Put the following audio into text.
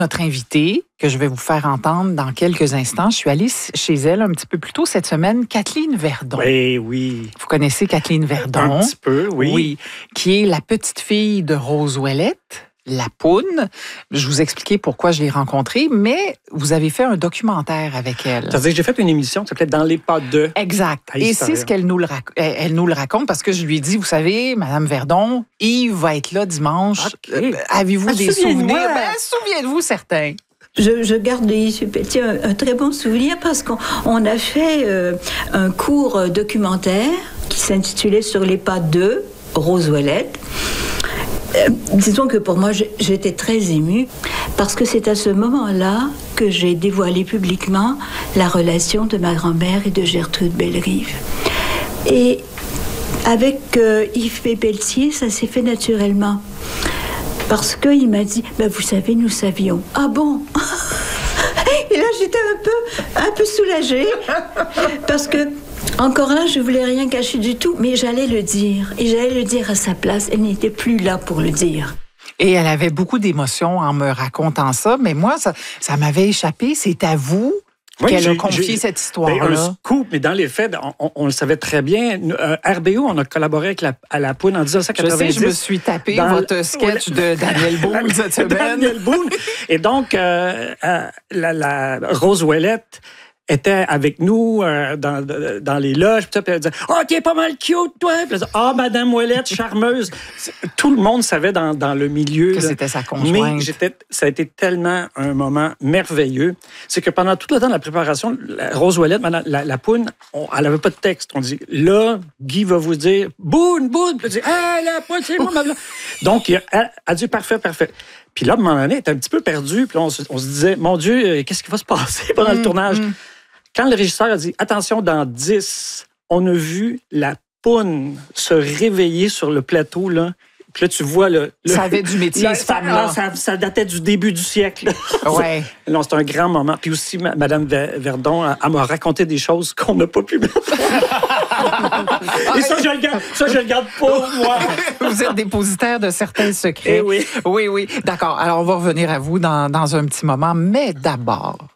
Notre invitée, que je vais vous faire entendre dans quelques instants, je suis allée chez elle un petit peu plus tôt cette semaine, Kathleen Verdon. Oui. Vous connaissez Kathleen Verdon? Un petit peu, oui. Oui, qui est la petite fille de Rose Ouellette, la Poune. Je vous expliquais pourquoi je l'ai rencontrée, mais vous avez fait un documentaire avec elle. C'est-à-dire que j'ai fait une émission qui s'appelait Dans les pas de. Exact. Et c'est ce qu'elle nous le raconte parce que je lui ai dit, vous savez, Madame Verdon, Yves va être là dimanche. Okay. Avez-vous des souvenirs? Souvenez-vous certains. Je garde de Yves Pelletier un très bon souvenir parce qu'on a fait un court documentaire qui s'intitulait Sur les pas de Rose Ouellette. Disons que pour moi, j'étais très émue parce que c'est à ce moment-là que j'ai dévoilé publiquement la relation de ma grand-mère et de Gertrude Bellerive. Et avec Yves Pelletier, ça s'est fait naturellement. Parce qu'il m'a dit, vous savez, nous savions. Ah bon? Et là, j'étais un peu soulagée. Parce que, encore là, je voulais rien cacher du tout, mais j'allais le dire. Et j'allais le dire à sa place. Elle n'était plus là pour le dire. Et elle avait beaucoup d'émotions en me racontant ça, mais moi, ça m'avait échappé. C'est à vous qu'elle a confié cette histoire-là. Un scoop, mais dans les faits, on le savait très bien. RBO, on a collaboré avec la Poune en 1990. Je sais, je me suis tapé votre sketch de Daniel Boone cette semaine. Daniel Boone. Et donc, la Rose Ouellette était avec nous dans les loges, puis elle disait « Ah, t'es pas mal cute, toi! » Puis elle disait « Ah, Madame Ouellette, charmeuse! » Tout le monde savait dans le milieu. Que c'était sa conjointe. Mais ça a été tellement un moment merveilleux. C'est que pendant tout le temps de la préparation, Rose Ouellette, la Poune, elle n'avait pas de texte. On dit « Là, Guy va vous dire « Boune! » Puis elle dit « Ah, la Poune, c'est moi! » Donc, elle a dit « Parfait, parfait. » Puis là, à un moment donné, elle était un petit peu perdue. Puis là, on se disait « Mon Dieu, qu'est-ce qui va se passer pendant le tournage? » Quand le régisseur a dit « Attention, dans 10, on a vu la Poune se réveiller sur le plateau, là. » Puis là, tu vois ça avait du métier, ce femme-là. Ça datait du début du siècle. Ouais. Non, c'est un grand moment. Puis aussi, Madame Verdon, elle m'a raconté des choses qu'on n'a pas pu mettre. Et ça, je le garde pour moi. Vous êtes dépositaire de certains secrets. Eh oui. Oui. D'accord. Alors, on va revenir à vous dans un petit moment. Mais d'abord,